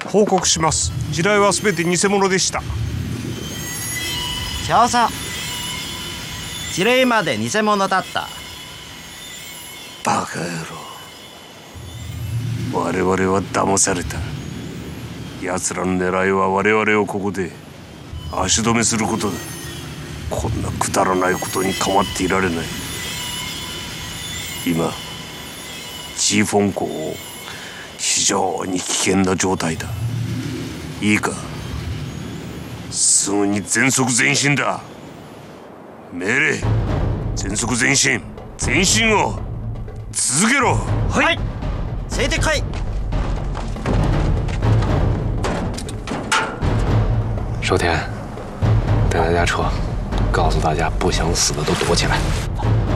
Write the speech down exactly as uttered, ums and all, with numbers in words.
報告します。地雷は全て偽物でした。 調査。地雷まで偽物だった。 バカ野郎。我々は騙された。奴らの狙いは我々をここで足止めすることだ。こんなくだらないことに構っていられない。今ジーフォン港を非常に危険な状態だ。いいか、すぐに全速前進だ。命令、全速前進。前進を続けろ。 はい、ついてこい。 收田，带大家撤，告诉大家不想死的都躲起来。